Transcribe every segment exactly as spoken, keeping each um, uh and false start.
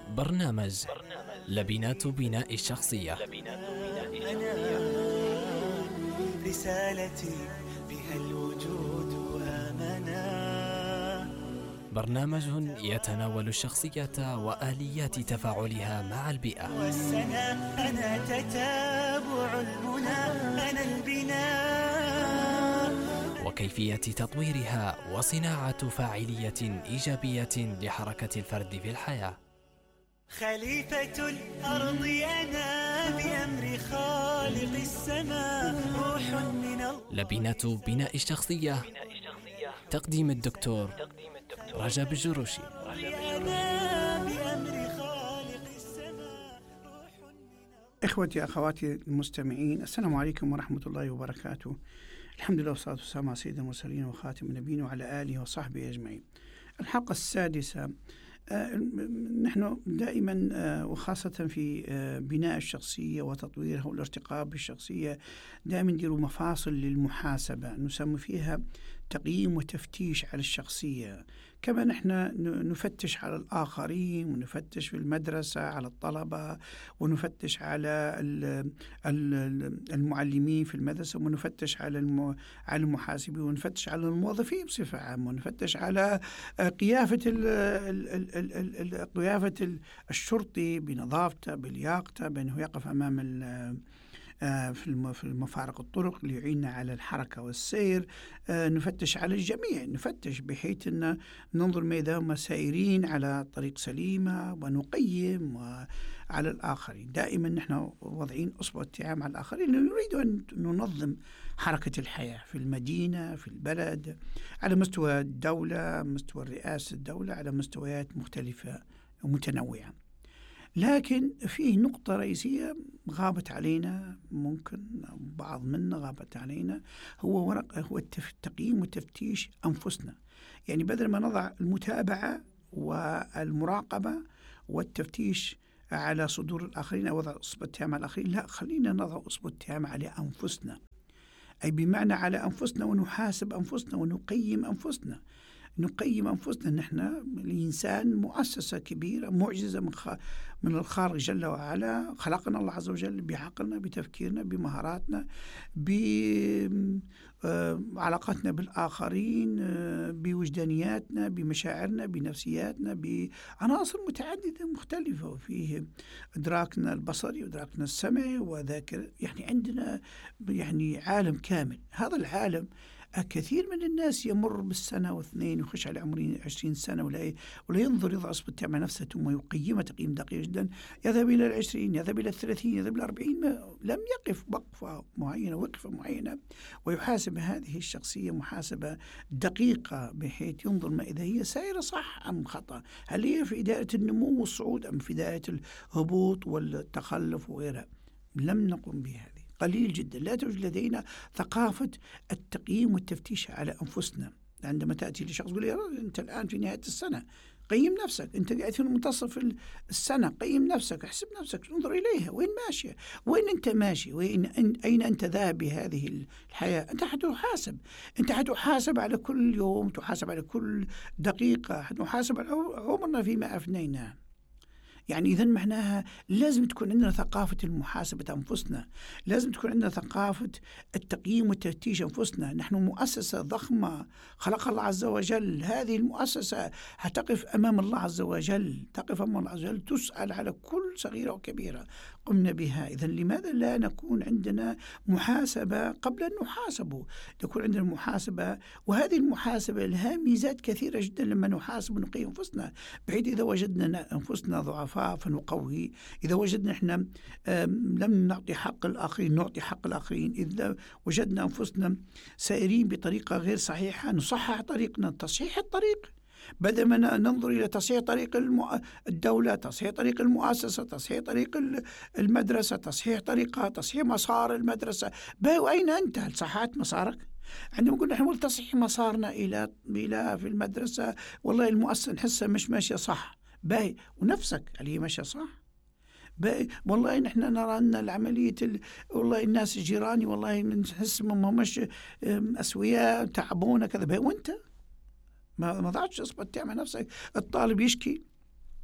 برنامج لبنات بناء الشخصية. رسالتي بها الوجود آمنا. برنامج يتناول الشخصية وآليات تفاعلها مع البيئة. والسنة أنا تتابع المنى، أنا البناء، وكيفية تطويرها وصناعة فاعلية إيجابية لحركة الفرد في الحياة. خليفة الأرض أنا بأمر خالق السماء، روح من الله. لبنات بناء الشخصية، تقديم الدكتور رجب الجروشي. أنا بأمر خالق السماء، روح من الله. إخوتي أخواتي المستمعين، السلام عليكم ورحمة الله وبركاته. الحمد لله والصلاة والسلام على سيد المرسلين وخاتم النبيين وعلى آله وصحبه أجمعين. الحلقة السادسة. آه نحن دائما آه وخاصة في آه بناء الشخصية وتطويرها والارتقاء بالشخصية دائما نديروا مفاصل للمحاسبة نسمي فيها تقييم وتفتيش على الشخصية. كما نحن نفتش على الآخرين ونفتش في المدرسة على الطلبة ونفتش على المعلمين في المدرسة ونفتش على على المحاسبين ونفتش على الموظفين بصفة عامة ونفتش على قيافة ال قيافة الشرطي بنظافته بلياقته بأنه يقف أمام في المفارق الطرق ليعيننا على الحركة والسير. نفتش على الجميع، نفتش بحيث أن ننظر ماذا هم سائرين على طريق سليمة ونقيم على الآخرين. دائما نحن وضعين أصبع التعامل على الآخرين، نريد أن ننظم حركة الحياة في المدينة في البلد على مستوى الدولة، مستوى رئاسة الدولة، على مستويات مختلفة ومتنوعة. لكن فيه نقطة رئيسية غابت علينا، ممكن بعض منا غابت علينا، هو ورق هو التقييم وتفتيش أنفسنا. يعني بدل ما نضع المتابعة والمراقبة والتفتيش على صدور الآخرين أو وضع أصبع التهام على الآخرين، لا، خلينا نضع أصبع التهام على أنفسنا، أي بمعنى على أنفسنا، ونحاسب أنفسنا ونقيم أنفسنا. نقيم أنفسنا. نحن الإنسان مؤسسة كبيرة معجزة من, خ... من الخالق جل وعلا. خلقنا الله عز وجل بعقلنا بتفكيرنا بمهاراتنا بعلاقاتنا بالآخرين بوجدانياتنا بمشاعرنا بنفسياتنا بعناصر متعددة مختلفة، وفيه إدراكنا البصري وإدراكنا السمعي وذاكر. يعني عندنا يعني عالم كامل. هذا العالم كثير من الناس يمر بالسنة واثنين ويخش على عمرين عشرين سنة ولا ولا ينظر يضع أصبع التهام على نفسه ثم يقيمه تقييم دقيق جدا. يذهب إلى العشرين، يذهب إلى الثلاثين، يذهب إلى الأربعين، لم يقف وقفة معينة وقفة معينة ويحاسب هذه الشخصية محاسبة دقيقة بحيث ينظر ما إذا هي سائرة صح أم خطأ، هل هي في دائرة النمو والصعود أم في دائرة الهبوط والتخلف وغيرها. لم نقم بهذه، قليل جدا. لا توجد لدينا ثقافة التقييم والتفتيش على أنفسنا. عندما تأتي لشخص يقول لي أنت الآن في نهاية السنة، قيم نفسك. أنت قاعد في منتصف السنة، قيم نفسك، احسب نفسك، انظر إليها وين ماشية، وين أنت ماشي، وين أين أنت ذاهب بهذه الحياة. أنت حتحاسب، أنت حتحاسب على كل يوم، تحاسب على كل دقيقة، حتحاسب على عمرنا فيما أفنيناه. يعني إذن معناها لازم تكون عندنا ثقافة المحاسبة أنفسنا، لازم تكون عندنا ثقافة التقييم والتفتيش أنفسنا. نحن مؤسسة ضخمة خلق الله عز وجل. هذه المؤسسة هتقف أمام الله عز وجل، تقف أمام الله عز وجل، تسأل على كل صغيرة وكبيرة قمنا بها. إذن لماذا لا نكون عندنا محاسبة قبل أن نحاسبه؟ تكون عندنا محاسبة، وهذه المحاسبة لها ميزات كثيرة جدا لما نحاسب ونقيم أنفسنا، بحيث إذا وجدنا أنفسنا ضعفاء فنقوي، إذا وجدنا إحنا لم نعطي حق الآخرين نعطي حق الآخرين، إذا وجدنا أنفسنا سائرين بطريقة غير صحيحة نصحح طريقنا. تصحيح الطريق بدل ما ننظر إلى تصحيح طريق الدولة، تصحيح طريق المؤسسة، تصحيح طريق المدرسة، تصحيح طريقها، تصحيح مسار المدرسة. وأين أنت؟ هل صححت مسارك؟ عندما قلنا نحن تصحيح مسارنا إلى إلى في المدرسة، والله المؤسسة نحسها مش ماشية صح، باهي، ونفسك هل هي ماشية صح؟ والله نحن نرى أن العملية ال... والله الناس جيراني والله نحس ما مش أسوياء تعبونا كذا، وأنت ما ما ضعتش اصبع تعمل نفسك. الطالب يشكي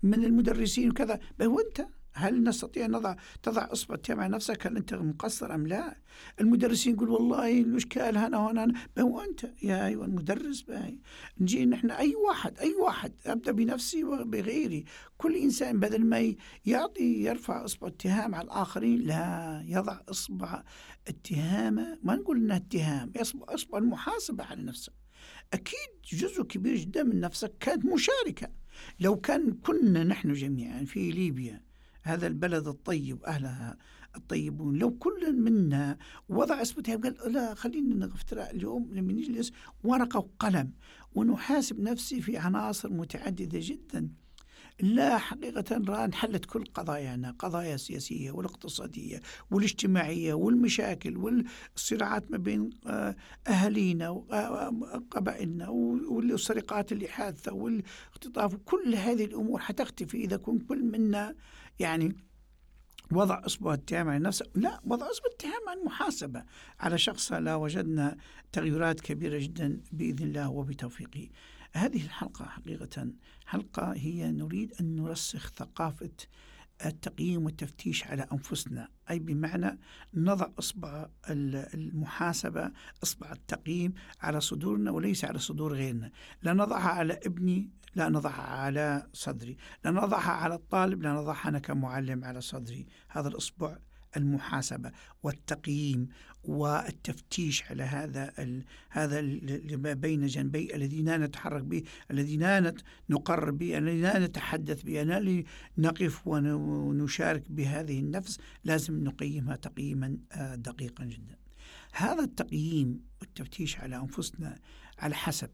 من المدرسين وكذا. هو أنت هل نستطيع نضع تضع إصبع التهم على نفسك هل أنت مقصر أم لا؟ المدرسين يقول والله الإشكال هنا وهنا، هو أنت يا أيها المدرس باي. نجي نحن أي واحد أي واحد أبدأ بنفسي وبغيري، كل إنسان بدل ما يعطي يرفع إصبع اتهام على الآخرين، لا يضع إصبع اتهامه، ما نقول إنها اتهام، إصبع إصبع المحاسبة على نفسه. أكيد جزء كبير جدا من نفسك كانت مشاركة. لو كان كنا نحن جميعا في ليبيا هذا البلد الطيب أهلها الطيبون، لو كل منا وضع إصبعه قال لا خلينا نفترق اليوم لما نجلس ورقة وقلم ونحاسب نفسي في عناصر متعددة جدا، لا حقيقة رأى انحلت كل قضايانا، قضايا سياسية والاقتصادية والاجتماعية والمشاكل والصراعات ما بين أهالينا وقبائلنا والسرقات اللي حادثة والاختطاف، كل هذه الأمور حتختفي إذا كن كل منا يعني وضع إصبع التهم على نفسه. لا، وضع إصبع التهم عن محاسبة على شخصه، لا وجدنا تغيرات كبيرة جدا بإذن الله وبتوفيقه. هذه الحلقة حقيقة حلقة هي نريد أن نرسخ ثقافة التقييم والتفتيش على أنفسنا، أي بمعنى نضع إصبع المحاسبة إصبع التقييم على صدورنا وليس على صدور غيرنا. لا نضعها على ابني، لا نضعها على صدري، لا نضعها على الطالب، لا نضعها أنا كمعلم على صدري. هذا الإصبع المحاسبة والتقييم والتفتيش على هذا ال... هذا ما بين جنبي الذين نتحرك به، الذين نقرر به، الذين نتحدث به، الذين نقف ونشارك بهذه النفس، لازم نقيمها تقييما دقيقا جدا. هذا التقييم والتفتيش على أنفسنا على حسب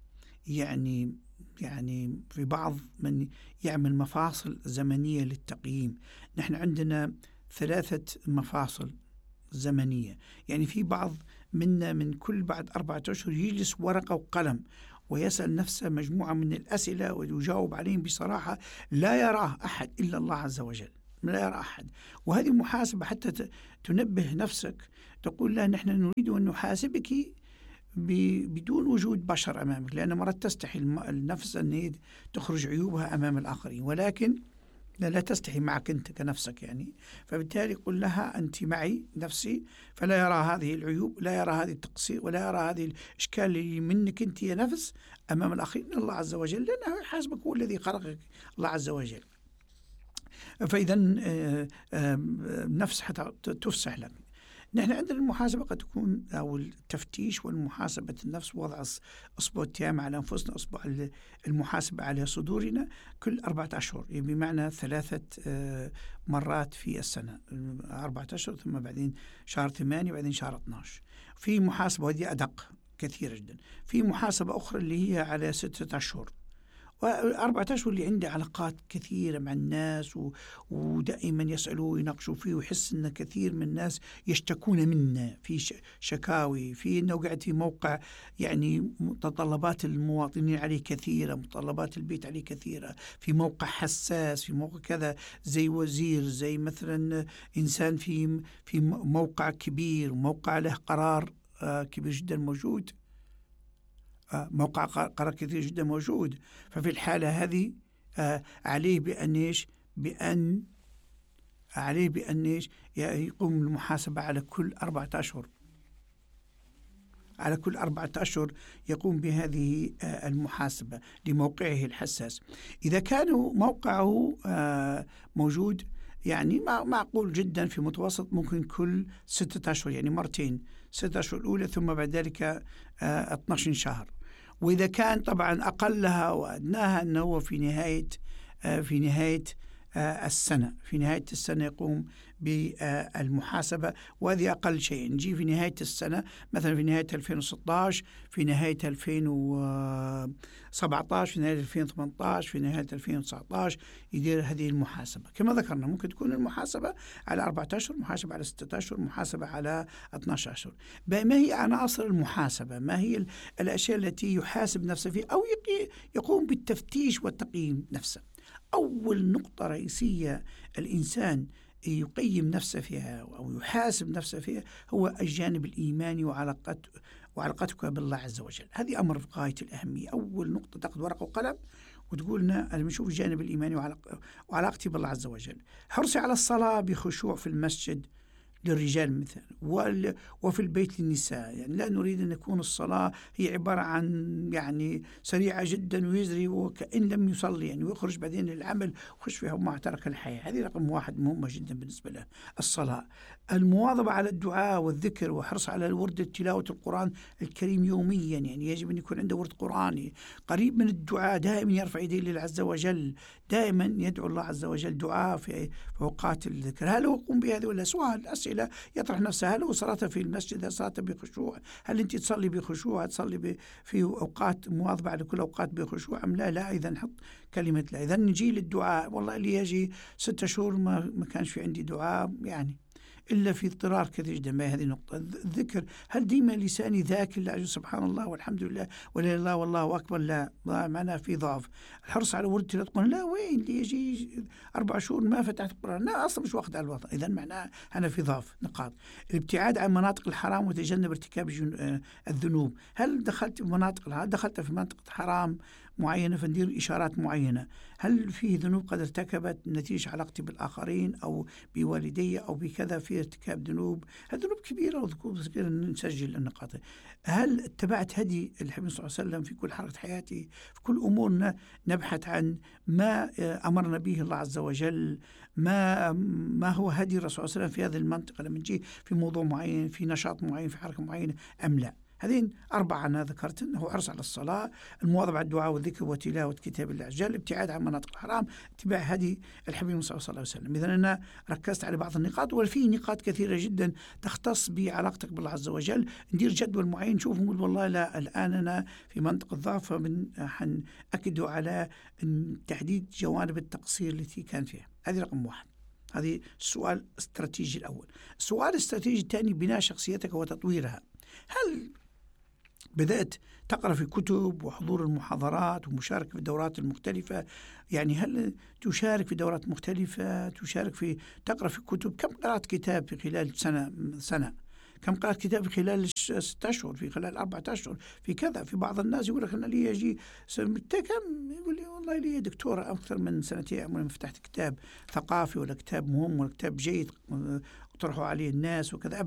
يعني يعني في بعض من يعمل مفاصل زمنية للتقييم. نحن عندنا ثلاثة مفاصل زمنية، يعني في بعض منا من كل بعد أربعة أشهر يجلس ورقة وقلم ويسأل نفسه مجموعة من الأسئلة ويجاوب عليهم بصراحة لا يراه أحد إلا الله عز وجل، لا يرى أحد. وهذه محاسبة حتى تنبه نفسك، تقول لا نحن نريد أن نحاسبك بدون وجود بشر أمامك، لأن مرات تستحي النفس أن تخرج عيوبها أمام الآخرين، ولكن لا, لا تستحي معك أنت كنفسك يعني. فبالتالي قل لها أنت معي نفسي، فلا يرى هذه العيوب، لا يرى هذه التقصير، ولا يرى هذه الإشكال اللي منك أنت يا نفس أمام الآخرين الله عز وجل، لأنه يحاسبك هو الذي خلقك الله عز وجل. فإذا نفس حتى تفسح لك. نحن عندنا المحاسبة قد تكون أو التفتيش والمحاسبة النفس، وضع إصبع التهم على أنفسنا، إصبع المحاسبة على صدورنا كل أربعة أشهر، يعني بمعنى ثلاثة مرات في السنة، أربعة أشهر ثم بعدين شهر ثمانية بعدين شهر اثنا عشر. في محاسبة هذه أدق كثيرة جدا. في محاسبة أخرى اللي هي على ستة أشهر، وأربعة أشهر اللي عنده علاقات كثيرة مع الناس و... ودائما يسألوه ويناقشوا فيه، ويحس أن كثير من الناس يشتكون منا في ش... شكاوي في أنه قاعد في موقع يعني متطلبات المواطنين عليه كثيرة، متطلبات البيت عليه كثيرة، في موقع حساس، في موقع كذا زي وزير، زي مثلا إنسان في في موقع كبير، موقع له قرار كبير جدا موجود، موقع قرار كثير جدا موجود. ففي الحالة هذه عليه بأن إيش بأن عليه بأن إيش يقوم المحاسبة على كل أربعة أشهر، على كل أربعة أشهر يقوم بهذه المحاسبة لموقعه الحساس. إذا كان موقعه موجود يعني معقول جدا في متوسط ممكن كل ستة أشهر، يعني مرتين، ستة أشهر الأولى ثم بعد ذلك اثنا عشر شهر. وإذا كان طبعا أقلها وأدناها أنه في نهاية في نهاية السنة في نهاية السنة يقوم بالمحاسبة، وهذه أقل شيء. نجي في نهاية السنة مثلا في نهاية ألفين وستة عشر، في نهاية ألفين وسبعة عشر، في نهاية ألفين وثمانية عشر، في نهاية ألفين وتسعة عشر يدير هذه المحاسبة. كما ذكرنا ممكن تكون المحاسبة على أربعة أشهر، محاسبة على ستة أشهر، محاسبة على اثنا عشر أشهر. ما هي عناصر المحاسبة؟ ما هي الأشياء التي يحاسب نفسه فيها أو يقوم بالتفتيش والتقييم نفسه؟ أول نقطة رئيسية الإنسان يقيم نفسه فيها أو يحاسب نفسه فيها هو الجانب الإيماني وعلاقته وعلاقتك بالله عز وجل. هذه أمر في غاية الأهمية. أول نقطة تأخذ ورقة وقلم وتقولنا أنا بنشوف الجانب الإيماني وعلاق- وعلاقتي بالله عز وجل. حرصي على الصلاة بخشوع في المسجد للرجال مثلا وال- وفي البيت للنساء، يعني لا نريد أن تكون الصلاة هي عبارة عن يعني سريعة جدا ويزري وكأن لم يصلي، يعني ويخرج بعدين للعمل وخش فيها وما ترك الحياة. هذه رقم واحد مهمة جدا بالنسبة له الصلاة. المواظبة على الدعاء والذكر وحرص على ورد تلاوة القرآن الكريم يوميا، يعني يجب أن يكون عنده ورد قرآني قريب من الدعاء، دائما يرفع يديه لله عز وجل، دائما يدعو الله عز وجل دعاء في أوقات الذكر. هل هو يقوم بهذه ولا سؤال أسئلة يطرح نفسه؟ هل هو صلاته في المسجد؟ هل صلاته بخشوع؟ هل أنت تصلي بخشوع؟ تصلي ب- في أوقات مواظبة على كل أوقات بخشوع أم لا؟ لا. إذا نحط كلمة لا. إذا نجي للدعاء، والله اللي يجي ستة شهور ما ما كانش في عندي دعاء، يعني إلا في اضطرار كثير جدا. ما هذه النقطة. الذكر، هل ديما لساني ذاكر لا سبحان الله والحمد لله ولا إله إلا الله والله أكبر؟ لا، معناه في ضعف. الحرص على ورد تلاوة القرآن، لا، وين اللي يجي أربع شهور ما فتحت القرآن؟ لا، أصلا مش وقت على الوضع. إذا معناه أنا في ضعف. نقاط: الابتعاد عن مناطق الحرام وتجنب ارتكاب الجن- آه، الذنوب. هل دخلت في مناطق هل دخلت في منطقة حرام معينة فندير إشارات معينة؟ هل فيه ذنوب قد ارتكبت نتيجة علاقتي بالآخرين أو بوالدي أو بكذا في ارتكاب ذنوب؟ الذنوب كبيرة وذنوب صغيرة، نسجل النقاط. هل اتبعت هدي الحبيب صلى الله عليه وسلم في كل حركة حياتي؟ في كل أمورنا نبحث عن ما أمرنا به الله عز وجل، ما ما هو هدي الرسول صلى الله عليه وسلم في هذه المنطقة لما نجي في موضوع معين، في نشاط معين، في حركة معينة أم لا؟ هذين أربعة أنا ذكرت: أنه حرص على الصلاة، المواظبة على الدعاء والذكر وتلاوة كتاب الله عز وجل، الابتعاد عن مناطق الحرام، اتباع هدي الحبيب صلى الله عليه وسلم. إذا أنا ركزت على بعض النقاط، وفي نقاط كثيرة جدا تختص بعلاقتك بالله عز وجل. ندير جدول معين، نشوف نقول والله لا، الآن أنا في منطقة ضعف، حنأكد على تحديد جوانب التقصير التي كان فيها. هذه رقم واحد. هذه السؤال الاستراتيجي الأول. السؤال الاستراتيجي الثاني: بناء شخصيتك وتطويرها. هل بدأت تقرأ في كتب وحضور المحاضرات ومشاركة في الدورات المختلفة؟ يعني هل تشارك في دورات مختلفة، تشارك في تقرأ في كتب؟ كم قرأت كتاب في خلال سنة سنة كم قرأت كتاب في خلال ستة أشهر، في خلال أربعة أشهر، في كذا؟ في بعض الناس يقول لك أنا لي يجي كم، يقول لي والله لي دكتورة أكثر من سنتين عمري ما فتحت كتاب ثقافي ولا كتاب مهم ولا كتاب جيد اقترحوا عليه الناس وكذا.